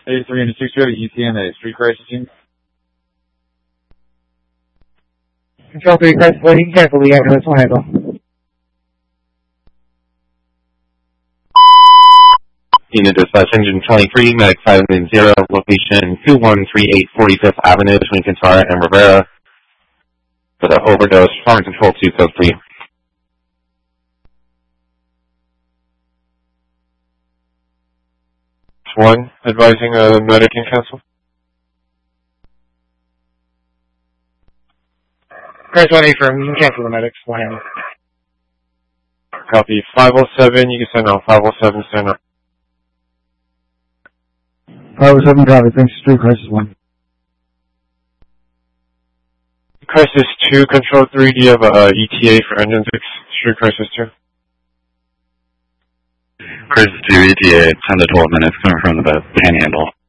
83 and 6, we have a ETN, a street crisis team. Control 3, crisis loading, carefully, ambulance will handle. Unit dispatch engine 23, medic 590, location 2138 45th Avenue between Quintara and Rivera. For the overdose, Farm Control 2, code 3. One, advising a medic in council. Crisis 1 firm, you can cancel the medics, will handle. Copy. 507, you can send out. 507, send out. 507, copy. Thanks, street crisis 1. Crisis 2, Control 3, do you have a ETA for engine 6? Street crisis 2. Crisis 2, ETA, 10 to 12 minutes coming from the panhandle.